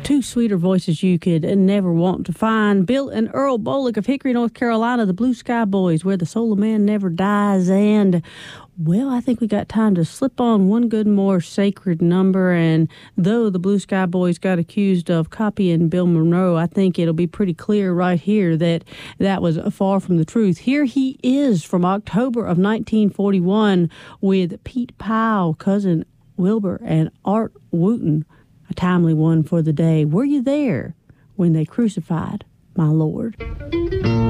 Two sweeter voices you could never want to find. Bill and Earl Bolick of Hickory, North Carolina, the Blue Sky Boys, where the soul of man never dies. And, well, I think we got time to slip on one good more sacred number. And though the Blue Sky Boys got accused of copying Bill Monroe, I think it'll be pretty clear right here that that was far from the truth. Here he is from October of 1941 with Pete Powell, Cousin Wilbur, and Art Wooten. A timely one for the day. Were you there when they crucified my Lord?